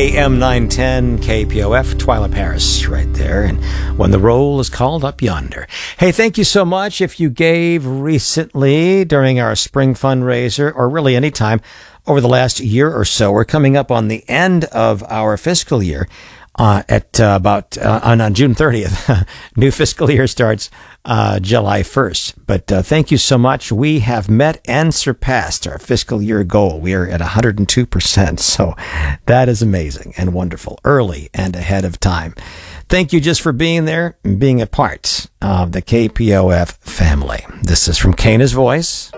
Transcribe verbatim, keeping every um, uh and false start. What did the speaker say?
A M nine ten K P O F, Twyla Paris right there. And when the roll is called, up yonder. Hey, thank you so much. If you gave recently during our spring fundraiser, or really any time over the last year or so, we're coming up on the end of our fiscal year. Uh, at uh, about uh, on, on June thirtieth. New fiscal year starts uh, July first. But uh, thank you so much. We have met and surpassed our fiscal year goal. We are at one hundred two percent. So that is amazing and wonderful, early and ahead of time. Thank you just for being there and being a part of the K P O F family. This is from Kana's Voice.